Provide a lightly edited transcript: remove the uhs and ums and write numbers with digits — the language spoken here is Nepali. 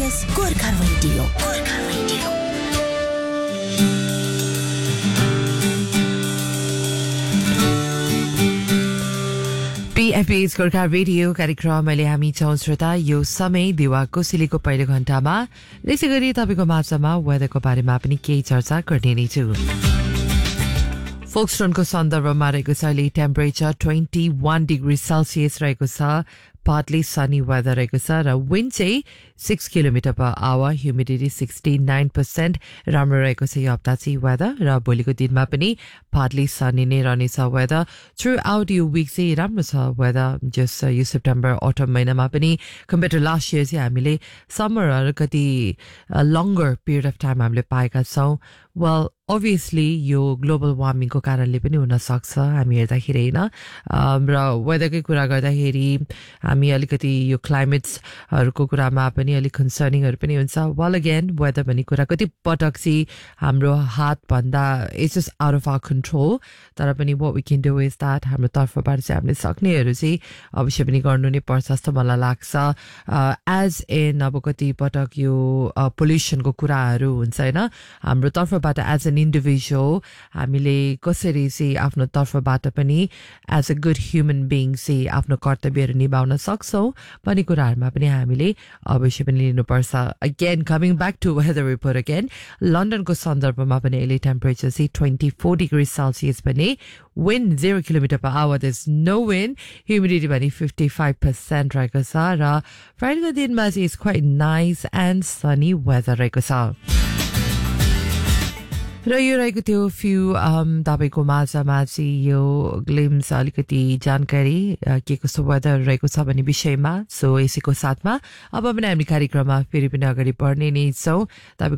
SBS Gorkha Radio. Gorkha Radio. PFA's Gorkha Radio कार्यक्रमले हामी छौं श्रोता यो समय दिवा कोसिलीको पहिलो घण्टामा त्यसैगरी तपाईको माझमा वेदरको बारेमा पनि केही चर्चा गर्ने नै छु फोक्सटोनको सन्दर्भमा रहेको छ अहिले टेम्परेचर 21 डिग्री सेल्सियस रहेको छ partly sunny weather रहेको छ र wind चाहिँ 6 किलोमिटर per hour humidity 69% राम्रो रहेको छ यो हप्ता चाहिँ weather र भोलिको दिनमा पनि partly sunny नै रहनेछ weather throughout यो week चाहिँ राम्रो छ weather just यो September autumn महिनामा पनि compared to last year चाहिँ हामीले summer अलिकति longer period of time हामीले पाएका छौं well obviously यो global warming को कारणले पनि हुन सक्छ हामी हेर्दाखेरि हैन र weather कै कुरा गर्दाखेरि हामी अलिकति यो क्लाइमेट्स हरुको कुरामा पनि अलि कन्सर्निङ हरु पनि हुन्छ well again weather भन्ने कुरा कति पटक चाहिँ हाम्रो हात भन्दा it's just out of our control तर पनि what we can do is that हाम्रो तर्फबाट चाहिँ हामीले सक्नेहरु चाहिँ अवश्य पनि गर्नु नै पर्छ जस्तो मलाई लाग्छ as in अब कति पटक यो पोल्युसन को कुराहरु हुन्छ हैन हाम्रो तर्फबाट as an individual हामीले कसरी चाहिँ आफ्नो तर्फबाट पनि as a good human being चाहिँ आफ्नो कर्तव्यहरु निभाउन सक्छौं भन्ने कुराहरुमा पनि हामीले अवश्य पनि लिनुपर्छ again coming back to weather report again London को सन्दर्भमा पनि अहिले टेम्परेचर चाहिँ 24 डिग्री सेल्सियस पनि wind 0 kilometre per hour there's no wind humidity पनि 55% रहेको छ र फ्राइडेको दिनमा चाहिँ is quite nice and sunny weather रहेको छ र यो रहेको थियो फ्यू तपाईको माझमा चाहिँ यो ग्लिम्स अलिकति जानकारी के कस्तो वेदर रहेको छ भन्ने विषयमा सो यसैको साथमा अब पनि हामी कार्यक्रममा फेरि पनि अगाडि बढ्ने नै छौं